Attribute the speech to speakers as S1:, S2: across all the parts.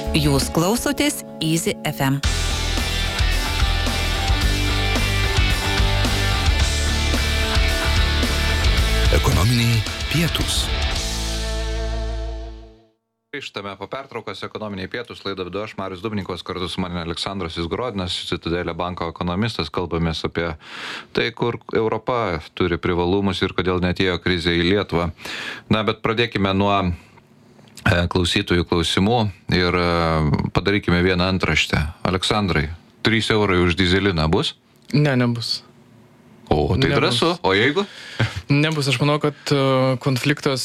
S1: Jūs klausotės Easy FM.
S2: Ekonominiai pietūs.
S3: Grįžtame po pertraukos ekonominiai pietūs, laidą vedu aš, Marius Dubnikovas, kartu su manimi Aleksandras Izgorodinas, Citadelė banko ekonomistas. Kalbamės apie tai, kur Europa turi privalumus ir kodėl netėjo krizė į Lietuvą. Na, bet pradėkime nuo klausytojų klausimų ir padarykime vieną antraštę. Aleksandrai, 3 eurai už dyzeliną bus?
S4: Ne, nebus.
S3: O, tai drąsu. O jeigu?
S4: Nebus. Aš manau, kad konfliktas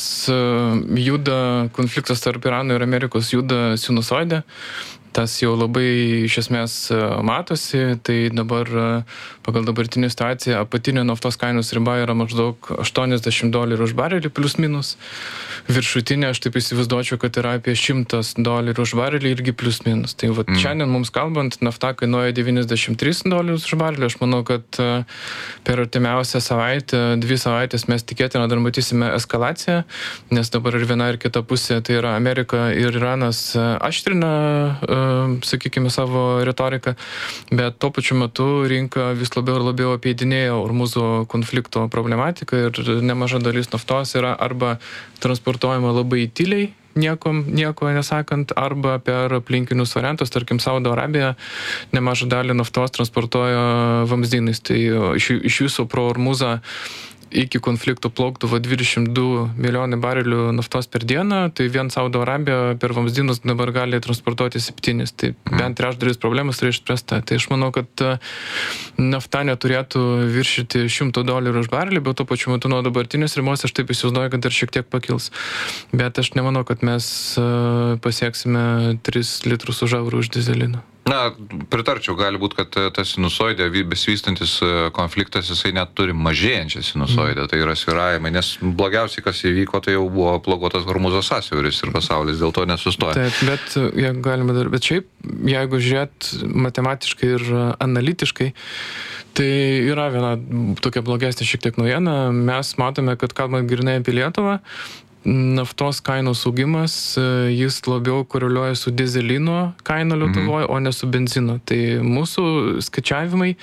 S4: tarp Irano ir Amerikos juda sinusoide. Tas jau labai iš esmės matosi, tai dabar pagal dabartinį situaciją apatinė naftos kainos riba yra maždaug $80 už barelį plus minus. Viršutinė, aš taip įsivaizduočiau, kad yra apie $100 už barelį irgi plus minus. Tai vat šiandien mums kalbant, nafta kainuoja $93 už barelį. Aš manau, kad per artimiausią savaitę, 2 savaitės mes tikėtina dar matysime eskalaciją, nes dabar ir viena ir kita pusė, tai yra Amerika ir Iranas aštrina sakykime, savo retoriką, bet tuo pačiu metu rinka vis labiau ir labiau apeidinėjo Ormuzo konflikto problematiką ir nemaža dalis naftos yra arba transportuojama labai tyliai, nieko nesakant, arba per aplinkinius variantus, tarkim, Saudo Arabija nemažą dalį naftos transportuoja vamzdynais. Tai iš viso pro Ormuzą iki konflikto plaukdavo 22 milijonai barelių naftos per dieną, tai vien Saudo Arabija per vamzdynus dabar gali transportuoti 7, tai bent trečdalis problemas yra išspręsta. Tai aš manau, kad nafta neturėtų viršyti $100 už barelį, bet tuo pačiu metu nuo dabartinės ribos aš taip įsivaizduoju, kad dar šiek tiek pakils. Bet aš nemanau, kad mes pasieksime 3 litrus už eurą už dyzeliną.
S3: Na, pritarčiau, gali būti, kad tas sinusoidė, besivystantis konfliktas, jisai net turi mažėjančią sinusoidę, tai yra svyravimai, nes blogiausiai, kas įvyko, tai jau buvo blokuotas Hormuzo sąsiauris ir pasaulis dėl to nesustoja.
S4: Taip, bet šiaip, jeigu žiūrėt matematiškai ir analitiškai, tai yra viena tokia blogesnė šiek tiek naujiena. Mes matome, kad kalbant grynai apie Lietuvą, naftos kainos augimas, jis labiau koreliuoja su dyzelino kaina Lietuvoje, o ne su benzino. Tai mūsų skaičiavimai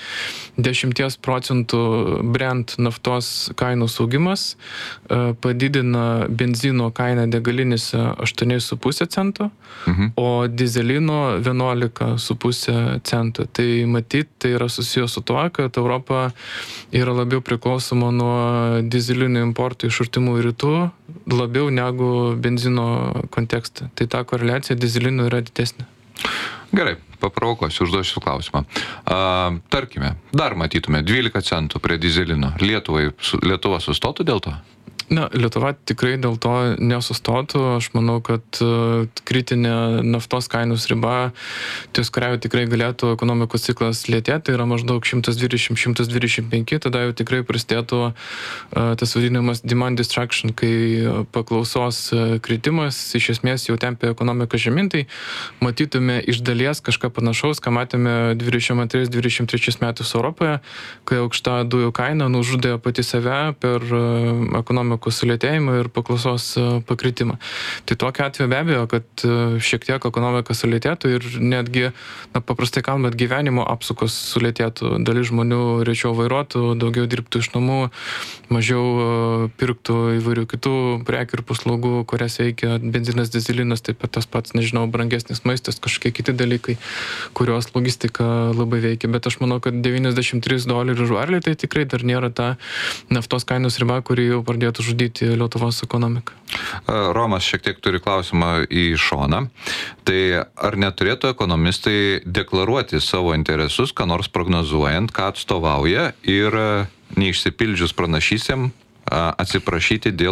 S4: 10% Brent naftos kainos augimas padidina benzino kainą degalinėse 8,5 cento, o dyzelino 11,5 cento. Tai matyt, tai yra susijęs su tuo, kad Europa yra labiau priklausoma nuo dyzelinių importų iš artimų rytų, labiau negu benzino kontekste. Tai ta koreliacija dyzelino yra didesnė.
S3: Gerai, paprovokuosiu, užduosiu klausimą. Tarkime, dar matytume 12 centų prie dyzelino. Lietuva sustotų dėl to?
S4: Na, Lietuva tikrai dėl to nesustotų. Aš manau, kad kritinė naftos kainos riba, ties kurią tikrai galėtų ekonomikos ciklas lėtėti, yra maždaug 120-125, tada jau tikrai prasidėtų tas vadinamas demand destruction, kai paklausos kritimas iš esmės jau tempia ekonomiką žemyn, tai matytume iš dalies kažką panašaus, ką matėme 22-23 metus Europoje, kai aukšta dujų kaina nužudė pati save per ekonomikos sulėtėjimą ir paklausos pakritimą. Tai tokia atveju be abejo, kad šiek tiek ekonomika sulėtėtų ir netgi, paprastai kalbant, gyvenimo apsukos sulėtėtų. Dalis žmonių rečiau vairuotų, daugiau dirbtų iš namų, mažiau pirktų įvairių kitų prekių ir paslaugų, kurias veikia benzinas, dyzelinas, taip pat tas pats, nežinau, brangesnis maistas, kažkokie kiti dalykai, kurios logistika labai veikia. Bet aš manau, kad $93 už barelį tai tikrai dar nėra ta naftos kainos riba, kuri jau pradėtų žudyti Lietuvos ekonomiką.
S3: Romas šiek tiek turi klausimą į šoną. Tai ar neturėtų ekonomistai deklaruoti savo interesus, ką nors prognozuojant, ką atstovauja ir neišsipildžius pranašysėm atsiprašyti dėl